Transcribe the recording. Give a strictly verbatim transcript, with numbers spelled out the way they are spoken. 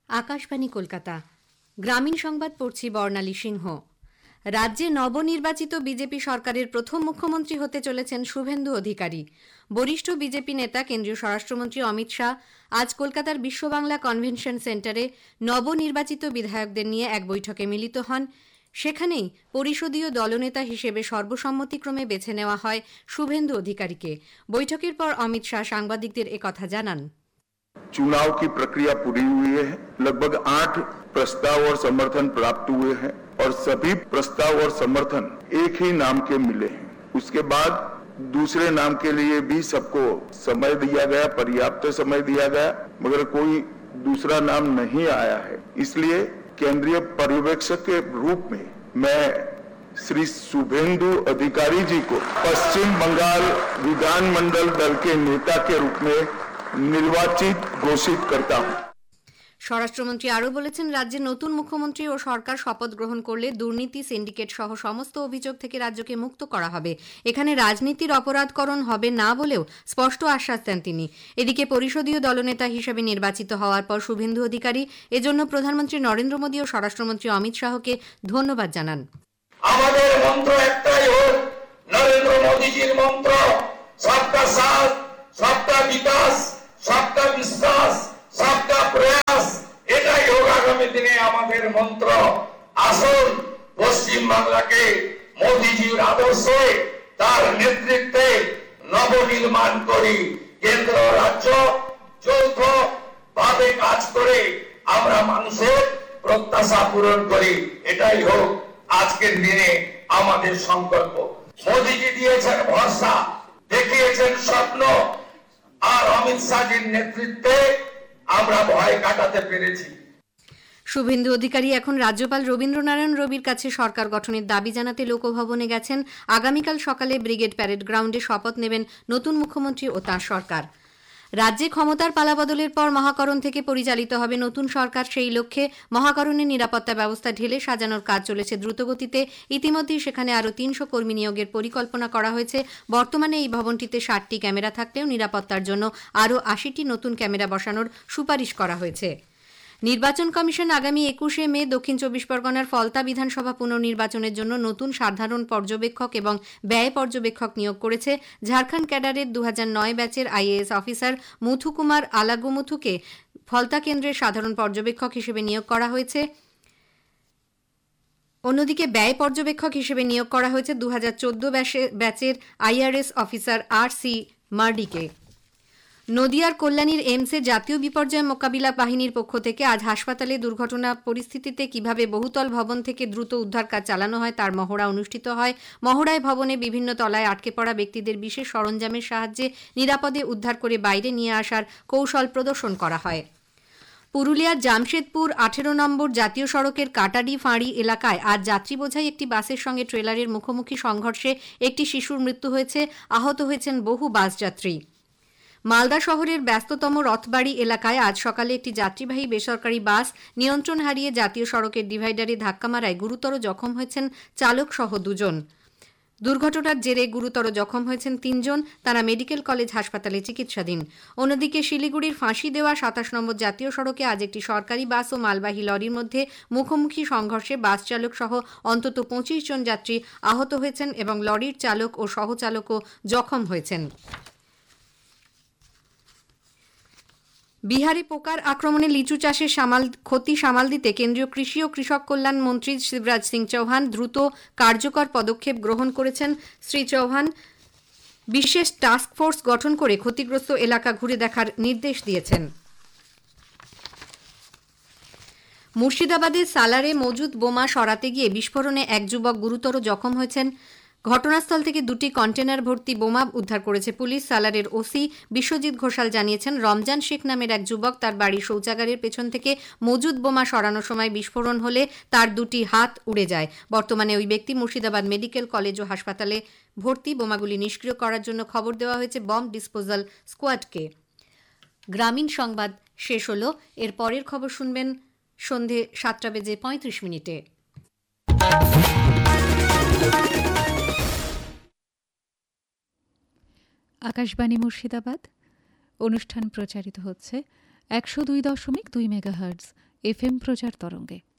আকাশবাণী কলকাতা গ্রামীণ সংবাদ পড়ছি বর্ণালী সিংহ। রাজ্যে নবনির্বাচিত বিজেপি সরকারের প্রথম মুখ্যমন্ত্রী হতে চলেছেন শুভেন্দু অধিকারী। বরিষ্ঠ বিজেপি নেতা কেন্দ্রীয় স্বরাষ্ট্রমন্ত্রী অমিত শাহ আজ কলকাতার বিশ্ববাংলা কনভেনশন সেন্টারে নবনির্বাচিত বিধায়কদের নিয়ে এক বৈঠকে মিলিত হন। সেখানেই পরিষদীয় দলনেতা হিসেবে সর্বসম্মতিক্রমে বেছে নেওয়া হয় শুভেন্দু অধিকারীকে। বৈঠকের পর অমিত শাহ সাংবাদিকদের একথা জানান। चुनाव की प्रक्रिया पूरी हुई है। लगभग आठ प्रस्ताव और समर्थन प्राप्त हुए हैं और सभी प्रस्ताव और समर्थन एक ही नाम के मिले हैं। उसके बाद दूसरे नाम के लिए भी सबको समय दिया गया, पर्याप्त समय दिया गया, मगर कोई दूसरा नाम नहीं आया है। इसलिए केंद्रीय पर्यवेक्षक के रूप में मैं श्री शुभेंदु अधिकारी जी को पश्चिम बंगाल विधानमंडल दल के नेता के रूप में নির্বাচিত ঘোষিত করতা হूं। স্বরাষ্ট্রমন্ত্রী আরও বলেছেন, রাজ্যে নতুন মুখ্যমন্ত্রী ও সরকার শপথ গ্রহণ করলে দুর্নীতি, সিন্ডিকেট সহ সমস্ত অভিযোগ থেকে রাজ্যকে মুক্ত করা হবে। এখানে রাজনীতির অপরাধকরণ হবে না বলেও স্পষ্ট আশ্বাস দেন তিনি। এদিকে পরিষদীয় দলনেতা হিসেবে নির্বাচিত হওয়ার পর শুভেন্দু অধিকারী এজন্য প্রধানমন্ত্রী নরেন্দ্র মোদী ও স্বরাষ্ট্রমন্ত্রী অমিত শাহকে ধন্যবাদ জানান। আমাদের মন্ত্র একটাই হোক, নরেন্দ্র মোদীজির মন্ত্র, সবকা সাথ, সবকা বিকাশ, সবকা বিশ্বাস, সবকা প্রয়াস। এটাই হোক আগামী দিনে আমাদের মন্ত্র। আসুন পশ্চিম বাংলাকে মোদীজির আদর্শে, তার নেতৃত্বে নবনির্মাণ করি। কেন্দ্র রাজ্য যৌথ ভাবে কাজ করে আমরা মানুষের প্রত্যাশা পূরণ করি। এটাই হোক আজকের দিনে আমাদের সংকল্প। মোদীজি দিয়েছেন ভরসা, দেখিয়েছেন স্বপ্ন, আর অমিত শাহের নেতৃত্বে আমরা ভয় কাটাতে পেরেছি। শুভেন্দু অধিকারী এখন রাজ্যপাল রবীন্দ্রনারায়ণ রবির কাছে সরকার গঠনের দাবি জানাতে লোকভবনে গেছেন। আগামীকাল সকালে ব্রিগেড প্যারেড গ্রাউন্ডে শপথ নেবেন নতুন মুখ্যমন্ত্রী ও তাঁর সরকার। রাজ্যে ক্ষমতার পালাবদলের পর মহাকরণ থেকে পরিচালিত হবে নতুন সরকার। সেই লক্ষ্যে মহাকরণের নিরাপত্তা ব্যবস্থা ঢেলে সাজানোর কাজ চলেছে দ্রুতগতিতে। ইতিমধ্যেই সেখানে আরও তিনশো কর্মী নিয়োগের পরিকল্পনা করা হয়েছে। বর্তমানে এই ভবনটিতে ষাটটি ক্যামেরা থাকলেও নিরাপত্তার জন্য আরও আশিটি নতুন ক্যামেরা বসানোর সুপারিশ করা হয়েছে। নির্বাচন কমিশন আগামী একুশে মে দক্ষিণ চব্বিশ পরগনার ফলতা বিধানসভা পুনর্নির্বাচনের জন্য নতুন সাধারণ পর্যবেক্ষক এবং ব্যয় পর্যবেক্ষক নিয়োগ করেছে। ঝাড়খণ্ড ক্যাডারের দু হাজার নয় ব্যাচের আইএএস অফিসার মুথু কুমার আলাগুমুথুকে ফলতা কেন্দ্রের সাধারণ পর্যবেক্ষক হিসেবে নিয়োগ করা হয়েছে। অন্যদিকে ব্যয় পর্যবেক্ষক হিসেবে নিয়োগ করা হয়েছে দু হাজার চোদ্দ ব্যাচের আইআরএস অফিসার আর সি মার্ডিকে। নদিয়ার কল্যাণীর এইমসে জাতীয় বিপর্যয় মোকাবিলা বাহিনীর পক্ষ থেকে আজ হাসপাতালে দুর্ঘটনা পরিস্থিতিতে কিভাবে বহুতল ভবন থেকে দ্রুত উদ্ধার কাজ চালানো হয় তার মহড়া অনুষ্ঠিত হয়। মহড়ায় ভবনে বিভিন্ন তলায় আটকে পড়া ব্যক্তিদের বিশেষ সরঞ্জামের সাহায্যে নিরাপদে উদ্ধার করে বাইরে নিয়ে আসার কৌশল প্রদর্শন করা হয়। পুরুলিয়ার জামশেদপুর আঠেরো নম্বর জাতীয় সড়কের কাটাডি ফাঁড়ি এলাকায় আজ যাত্রী বোঝাই একটি বাসের সঙ্গে ট্রেলারের মুখোমুখি সংঘর্ষে একটি শিশুর মৃত্যু হয়েছে, আহত হয়েছেন বহু বাস যাত্রী। মালদা শহরের ব্যস্ততম রথবাড়ি এলাকায় আজ সকালে একটি যাত্রীবাহী বেসরকারি বাস নিয়ন্ত্রণ হারিয়ে জাতীয় সড়কের ডিভাইডারে ধাক্কা মারায় গুরুতর জখম হয়েছেন চালক সহ দুজন। দুর্ঘটনার জেরে গুরুতর জখম হয়েছেন তিনজন, তারা মেডিকেল কলেজ হাসপাতালে চিকিৎসাধীন। অন্যদিকে শিলিগুড়ির ফাঁসি দেওয়া সাতাশ নম্বর জাতীয় সড়কে আজ একটি সরকারি বাস ও মালবাহী লরির মধ্যে মুখোমুখি সংঘর্ষে বাস চালক সহ অন্তত পঁচিশ জন যাত্রী আহত হয়েছেন এবং লরির চালক ও সহচালকও জখম হয়েছেন। বিহারে পোকার আক্রমণে লিচু চাষের সামাল ক্ষতি সামাল দিতে কেন্দ্রীয় কৃষি ও কৃষক কল্যাণ মন্ত্রী শিবরাজ সিং চৌহান দ্রুত কার্যকর পদক্ষেপ গ্রহণ করেছেন। শ্রী চৌহান বিশেষ টাস্ক ফোর্স গঠন করে ক্ষতিগ্রস্ত এলাকা ঘুরে দেখার নির্দেশ দিয়েছেন। মুর্শিদাবাদের সালারে মজুদ বোমা সরাতে গিয়ে বিস্ফোরণে এক যুবক গুরুতর জখম হয়েছেন। ঘটনাস্থল থেকে দুটি কন্টেনার ভর্তি বোমা উদ্ধার করেছে পুলিশ। সালারের ওসি বিশ্বজিৎ ঘোষাল জানিয়েছেন, রমজান শেখ নামের এক যুবক তার বাড়ির শৌচাগারের পেছন থেকে মজুদ বোমা সরানোর সময় বিস্ফোরণ হলে তার দুটি হাত উড়ে যায়। বর্তমানে ওই ব্যক্তি মুর্শিদাবাদ মেডিকেল কলেজ ও হাসপাতালে ভর্তি। বোমাগুলি নিষ্ক্রিয় করার জন্য খবর দেওয়া হয়েছে বম্ব ডিসপোজাল স্কোয়াডকে। গ্রামীণ সংবাদ শেষ হল। এর পরের খবর শুনবেন সন্ধে সাতটা বেজে পঁয়ত্রিশ মিনিটে। আকাশবাণী মুর্শিদাবাদ অনুষ্ঠান প্রচারিত হচ্ছে একশো দুই দশমিক দুই মেগাহার্টজ এফ এম প্রচার তরঙ্গে।